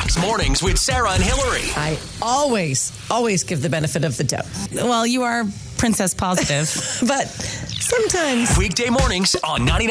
Fox Mornings with Sarah and Hillary. I always give the benefit of the doubt. Well, you are princess positive. But sometimes... Weekday mornings on 99.